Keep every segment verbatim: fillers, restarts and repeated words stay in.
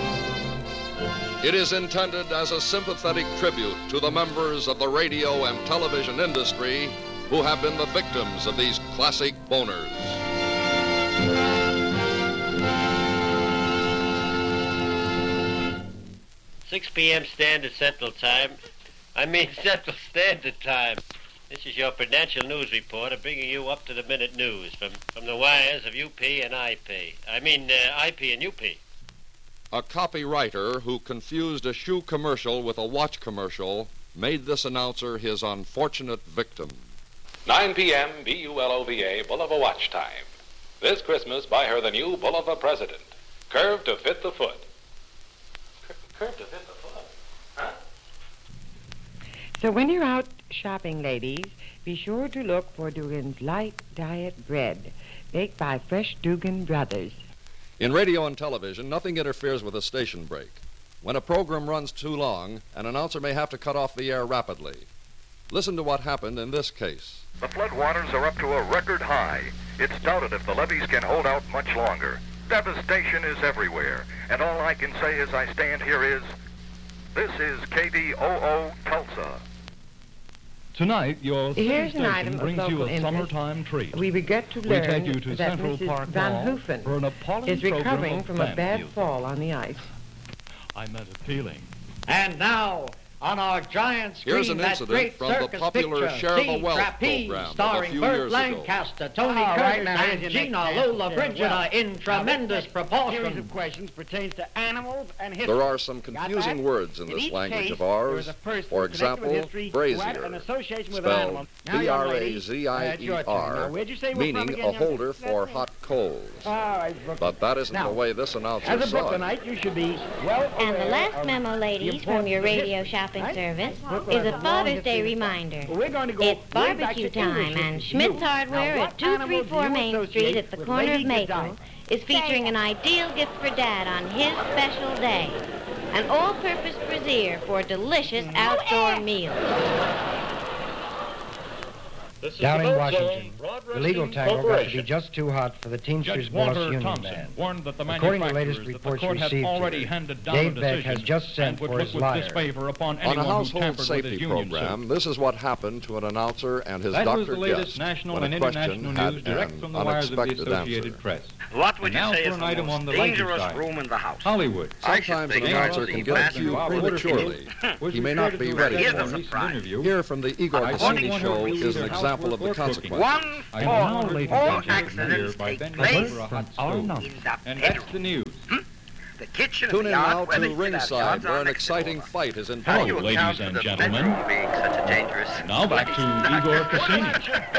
It is intended as a sympathetic tribute to the members of the radio and television industry who have been the victims of these classic boners. six p.m. Standard Central Time. I mean Central Standard Time. This is your Prudential News Reporter bringing you up-to-the-minute news from, from the wires of U P and I P. I mean uh, I P and U P. A copywriter who confused a shoe commercial with a watch commercial made this announcer his unfortunate victim. nine p.m. B U L O V A, Bulova Watch Time. This Christmas, buy her the new Bulova President. Curved to fit the foot. Cur- curved to fit the foot? Huh? So when you're out shopping, ladies, be sure to look for Dugan's Light Diet Bread, baked by Fresh Dugan Brothers. In radio and television, nothing interferes with a station break. When a program runs too long, an announcer may have to cut off the air rapidly. Listen to what happened in this case. The floodwaters are up to a record high. It's doubted if the levees can hold out much longer. Devastation is everywhere, and all I can say as I stand here is, this is K D O O Tulsa. Tonight, your Here's an item station of brings you local a interest. summertime treat. We regret to We learn take you to that Central Missus Park Van Mall Hoofen for an appalling is program recovering of from a band bad music. fall on the ice. I meant appealing. And now, on our giant screen, Here's an that incident great from the circus popular picture, Share the Steve Wealth Trapeze, program of a starring few Burt years ago. Lancaster, Tony All right, Curtis, now, here's and your Gina next Lola answer. Brigida Well, in now, tremendous this proportion. series of questions pertains to animals and history. There are some Got confusing that? words in In this each language case, of there ours. was a person For connected with example, history who had brazier, an association with an spelled animal. Now, B young R A ladies, Z I uh, it's E your turn. Now, R, where'd you say we're from meaning again, a young holder lady? for hot coals. All right, Brooklyn. But that isn't Now, the way this announcer As a saw it. Brooklynite, you should be well And the aware last of memo, the ladies, from your importance of radio history, shopping right? service Brooklyn is has a long Father's history Day of- reminder. Well, we're going to go It's way back barbecue to English time, and history. Schmidt's Now, Hardware what at two animal do thirty-four you Main associate Street at the with corner of Lady Maple Godiva? is featuring an ideal gift for Dad on his special day. An all-purpose brazier for delicious outdoor meals. Down in Washington, the legal tangle got to be just too hot for the Teamsters Judge Boss Walter Union Thompson man. warned that the According to manufacturers latest that the reports court had received already here, handed down Dave a Beck decision has just sent and would for look his with liar. disfavor upon On anyone a who household tampered with safety his union program, suit. this is what happened to an announcer and his That was doctor the latest guest national when and a question international had news direct an from the wires of the unexpected Associated answer. Press. What would And you now say for is an the item most on the lighter dangerous side. room in the house? Hollywood. I should Sometimes think an it announcer was can the get a Matthew few Broderick. prematurely. Was He may not be referred to ready in Here's a a recent surprise. interview. Here from the Igor According Cassini to show one who is an leaves example her of the house for consequences. One I am now, fourth ladies four and gentlemen, accidents here by take bending place over a hot Our stove. number. in the And that's bedroom. the news. The kitchen Tune and in the now yard where to they sit at ringside, yards where are an next exciting door. fight is in How do you Hello, account ladies for and the gentlemen. bedroom being such a dangerous Now back to Igor Cassini.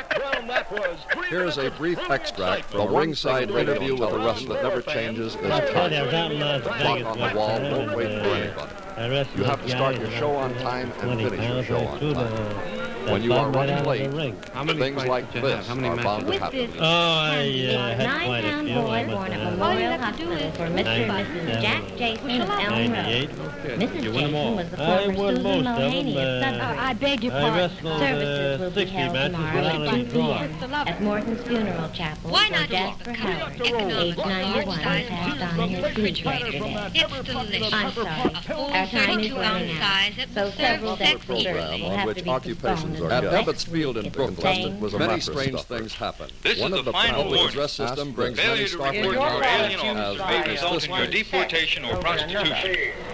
Here's a brief extract from a ringside interview with a wrestler that never changes is time. The clock on the wall won't wait for anybody. You have to start your show on time and finish your show on time. When you are running late, things like this are bound to happen. Oh, I uh, had quite a few. Boy born at Memorial Hospital for Mister and Missus Jack Jason of Elm Road. Missus Jason was the former Susan Mulvaney of Sudbury. I beg your pardon. Services will be held tomorrow at two p.m. at Morton's Funeral Chapel Why for not Jasper walk? Howard, Economical, age ninety-one, passed on his speech yesterday. It's delicious. I'm sorry. A full Our time is thirty-two ounce running out. size. It So will several serve decks sexy. program will on have which to be occupations postponed are until At next Ebbets Field in week. Brooklyn, It's was the many same. strange things happen. This One is of the the final public warning. address system brings Failure many to startling report your alien developments officers as may as result this in your case. deportation or prostitution.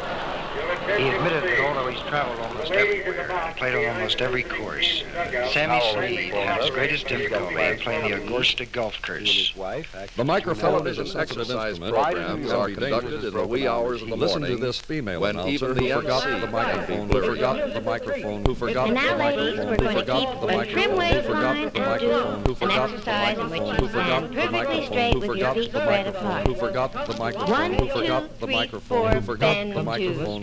He admitted that although he's traveled almost everywhere and played on almost every course, Sammy Sneed had his greatest difficulty in playing the Augusta golf course. The microtelevision exercise programs are conducted in the wee hours of the morning. Listen to this female when even the forgot the microphone, who forgot the microphone, who forgot And the now, ladies, microphone, we're who going to forgot keep the a trim microphone, who waist forgot line the and do microphone, who an forgot the exercise in which microphone, you who forgot stand the perfectly microphone, straight who with your forgot feet the spread microphone, apart. who forgot the microphone, One, who forgot two, the three, microphone, four, who forgot bend the to microphone, who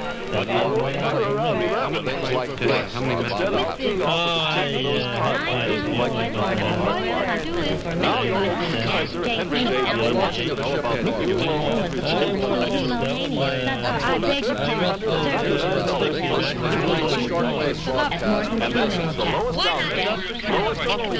Things like this. How many minutes? Now you're Kaiser Henry Day watching the ship head. I beg your pardon. Shortwave broadcast. And this is the lowest sound, lowest tunnel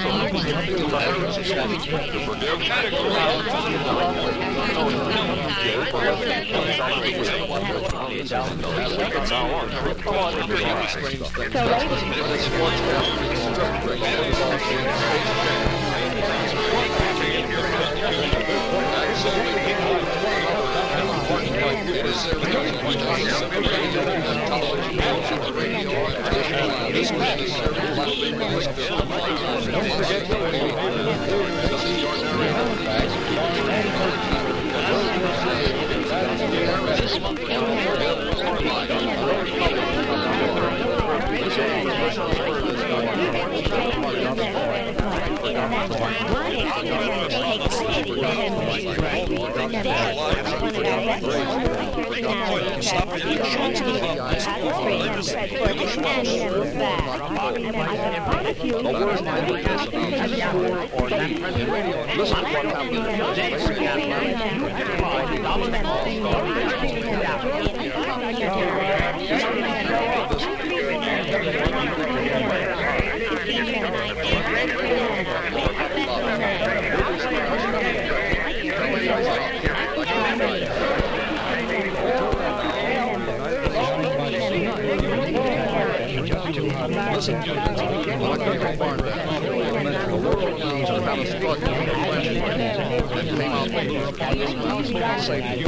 Listen, the world needs to have a struggle and came out with safety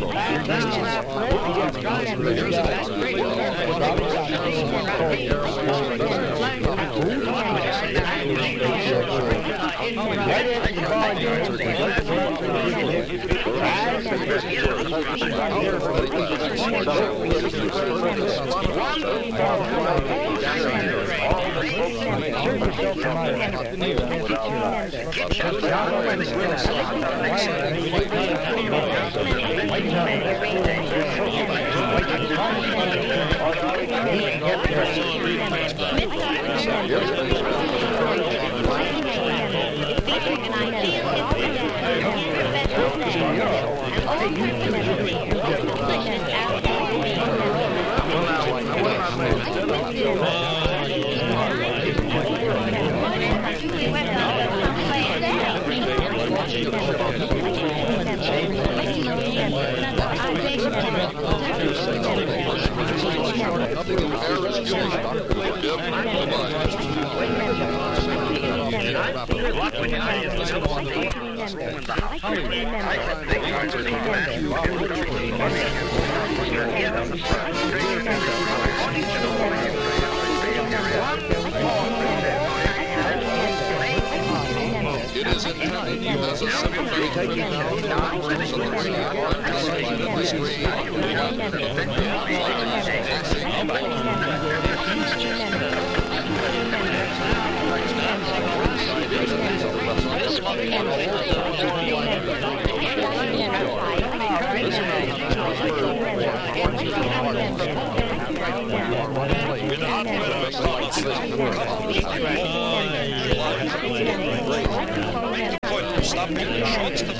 It is intended as a sympathetic Stop getting shots to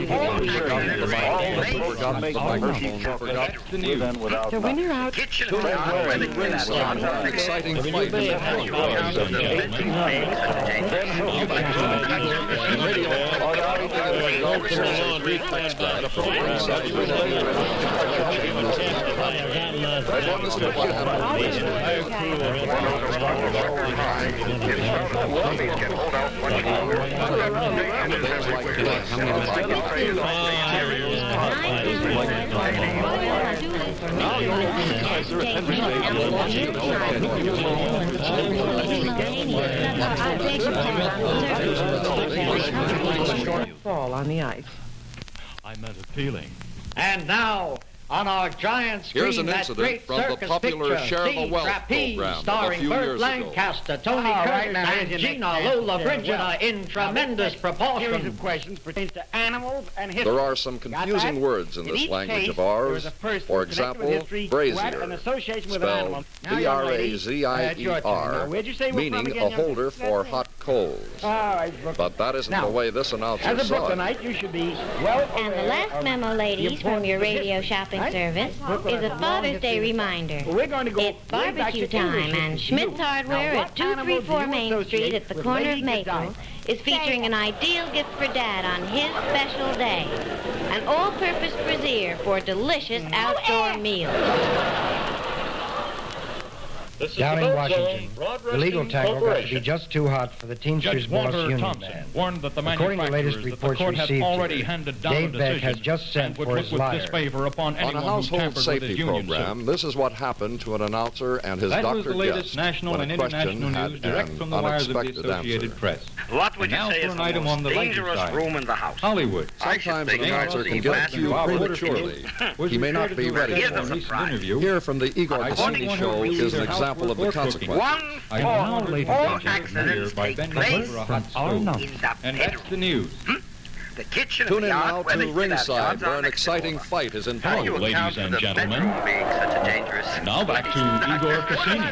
the news. So when you're out, exciting fight. fall on the ice. I meant appealing. And now, on our giant screen, Here's an that incident great from the circus popular picture, Share the Steve Wealth Trapeze, program of a starring few Burt years ago. Lancaster, Tony All Curtis, right, now, here's and your Gina next Lola answer. Brigida Well, in tremendous Series proportion. of questions pertains to animals and history. There are some confusing words in In this each language case, of there ours. is a person For connected with example, history who had brazier, an association with an animal. spelled Now, B young R A lady, Z I that's E your turn. Now, R, where'd you say we're from meaning again, a young holder lady? for hot coals. All right, Brooklyn. But that isn't Now, the way this announcer as a saw it. Brooklynite, you should be well And the aware last of memo, the ladies, from your importance of radio history, shopping right? service Brooklyn is has a long Father's history Day in this reminder. Well, we're going to go It's way back barbecue to English time, and history. Schmidt's Hardware Now, at what two animal three do four you Main Street associate at the with corner Lady of Maple Godiva? is featuring an ideal gift for Dad on his special day. An all-purpose brazier for delicious outdoor meals. Down in Washington, the legal tackle got to be just too hot for the Teamsters Judge Boss Walter Union Thompson band. warned that the According to the latest manufacturers that the reports court had received already here, handed down Dave a Beck decision has just sent and would for look his with liar. disfavor upon On anyone a who household tampered with safety his union program, suit. this is what happened to an announcer and his That was doctor the latest guest national when and a question international had news direct an from the wires of the unexpected Associated answer. Press. What would you And now say for is an the item most on the lighter dangerous side. room in the house? Hollywood. Sometimes an announcer can get to you Barbara prematurely. was He may not referred be to ready as for a it. recent interview. Here from the Igor I Cassini want show to is an either example of the housework or consequences. One I now, fourth ladies of all and gentlemen, here accidents by take Ben place over a hot in stove. the And that's the news. The kitchen Tune and in the now yard where to they sit at Ringside, yards where are an next exciting door. fight is in How do you Hello, account ladies for and the gentlemen. bedroom being such a dangerous... Now back to Igor Cassini.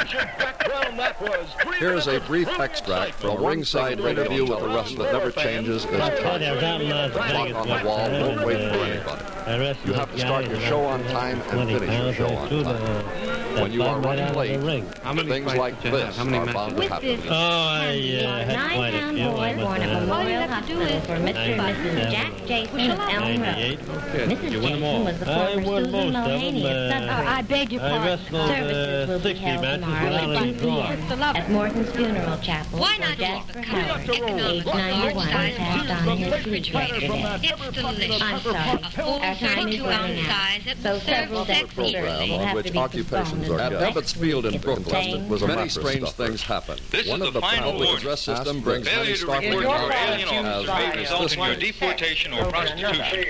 Here's a brief extract from a ringside interview with the rest that never changes is time. Clock on the wall won't wait for anybody. You have to start your show on time and finish your show on time. When you are running late, things like this are bound to happen. Oh, I uh, had quite a few. Boy born at Memorial Hospital for Mister and Missus Jack Jason of Elm Road. Missus Jason was the former Susan Mulhaney of Sudbury. I beg your Our pardon. services will be held tomorrow at two p m at Morton's Funeral Chapel. Why for not Jasper just Howard, economic age ninety-one, size passed on his feet yesterday. It's delicious. I'm sorry. Our time is running out. So several decks of service Program will on have which to be occupations postponed are until At next Ebbets Field in week. Brooklyn, It's many strange things happen. This One is of the the final public warning. address system brings many Failure to stock report your reports alien officers may as result this in your way. deportation or prostitution.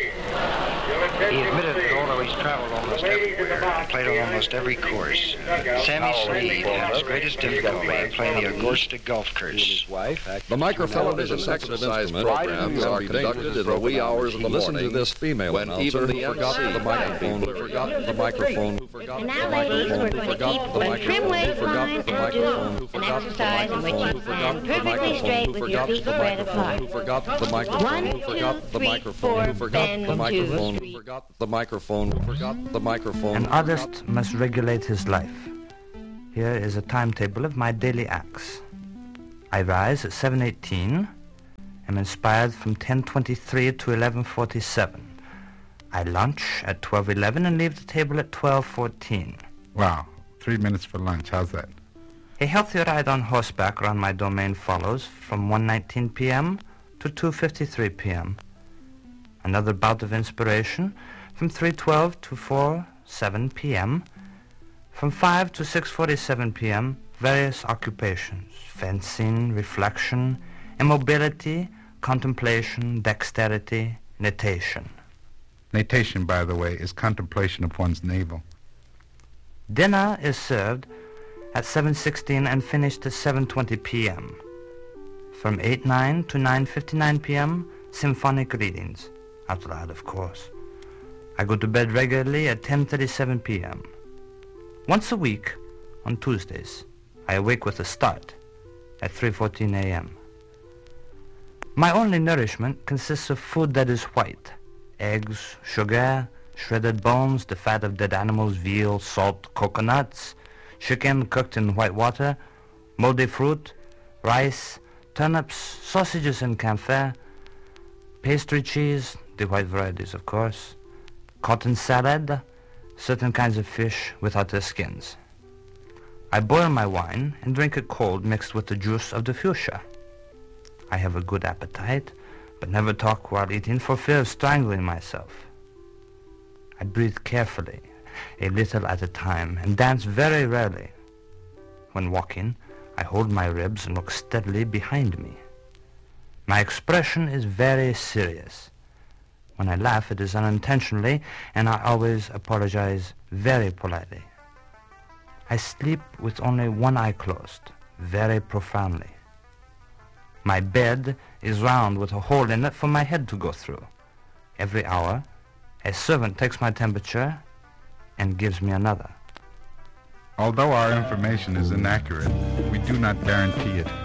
He admitted that although he's traveled almost everywhere and played on almost every course, Sammy Sneed had his greatest difficulty in playing the Augusta Golf Course. The microtelevision exercise programs are conducted in the wee hours of the morning. Listen to this female when even the forgot the microphone, who forgot the microphone, who forgot And the now, ladies, we're microphone, who going to keep forgot the a trim microphone, who waistline forgot the and do microphone, who an forgot the exercise in which microphone, you who forgot stand the perfectly microphone, straight who with your forgot feet the spread microphone, apart. who forgot the microphone, One, who forgot two, the three, microphone, who four, forgot bend the to microphone, who three. forgot the microphone, who forgot the microphone. An artist must regulate his life. Here is a timetable of my daily acts. I rise at seven eighteen, am inspired from ten twenty-three to eleven forty-seven. I lunch at twelve eleven and leave the table at twelve fourteen. Wow, three minutes for lunch, how's that? A healthy ride on horseback around my domain follows from one nineteen p m to two fifty-three p m Another bout of inspiration from three twelve to four seven p m From five to six forty-seven p m, various occupations, fencing, reflection, immobility, contemplation, dexterity, natation. Natation, by the way, is contemplation of one's navel. Dinner is served at seven sixteen and finished at seven twenty p m From eight nine to nine fifty-nine p m, symphonic readings, out loud, of course. I go to bed regularly at ten thirty-seven p m Once a week, on Tuesdays, I awake with a start at three fourteen a m My only nourishment consists of food that is white, eggs, sugar, shredded bones, the fat of dead animals, veal, salt, coconuts, chicken cooked in white water, moldy fruit, rice, turnips, sausages and camphor, pastry cheese, the white varieties of course, cotton salad, certain kinds of fish without their skins. I boil my wine and drink it cold mixed with the juice of the fuchsia. I have a good appetite, but never talk while eating for fear of strangling myself. I breathe carefully, a little at a time, and dance very rarely. When walking, I hold my ribs and look steadily behind me. My expression is very serious. When I laugh, it is unintentionally, and I always apologize very politely. I sleep with only one eye closed, very profoundly. My bed is round with a hole in it for my head to go through. Every hour, a servant takes my temperature and gives me another. Although our information is inaccurate, we do not guarantee it.